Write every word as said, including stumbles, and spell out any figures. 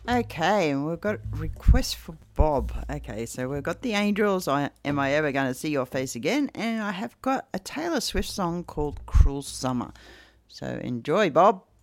Okay, and we've got request for Bob. Okay, so we've got the Angels. I am I ever going to see your face again? And I have got a Taylor Swift song called "Cruel Summer." So enjoy, Bob.